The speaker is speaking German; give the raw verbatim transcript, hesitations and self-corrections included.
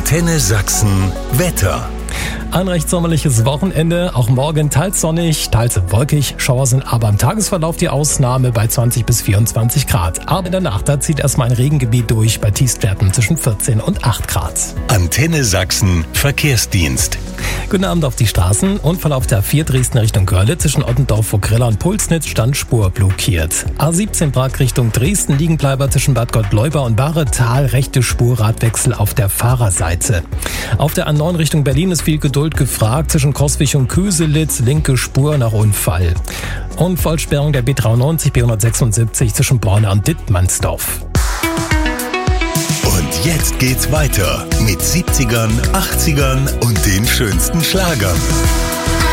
Antenne Sachsen Wetter. Ein recht sommerliches Wochenende, auch morgen teils sonnig, teils wolkig. Schauer sind aber im Tagesverlauf die Ausnahme bei zwanzig bis vierundzwanzig Grad. Aber in der Nacht, da zieht erstmal ein Regengebiet durch bei Tiefstwerten zwischen vierzehn und acht Grad. Antenne Sachsen Verkehrsdienst. Guten Abend auf die Straßen. Unfall auf der A vier Dresden Richtung Görlitz zwischen Ottendorf, Vogrilla und Pulsnitz, Standspur blockiert. A siebzehn Prag Richtung Dresden, Liegenbleiber zwischen Bad Gottleuba und Bahretal, rechte Spur, Radwechsel auf der Fahrerseite. Auf der A neun Richtung Berlin ist viel Geduld gefragt zwischen Coswig und Köselitz, linke Spur nach Unfall. Und Vollsperrung der B dreiundneunzig, B hundertsechsundsiebzig zwischen Borna und Dittmannsdorf. Und jetzt geht's weiter mit siebzigern, achtzigern und den schönsten Schlagern.